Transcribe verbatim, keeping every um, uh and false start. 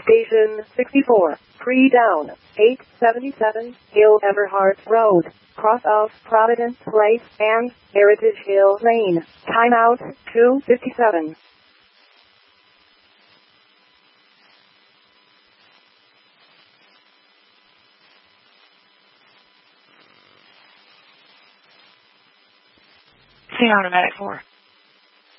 Station sixty-four, pre-down, eight seventy-seven, Hill Everhart Road, cross of Providence Place and Heritage Hill Lane. Timeout two fifty-seven. See automatic four.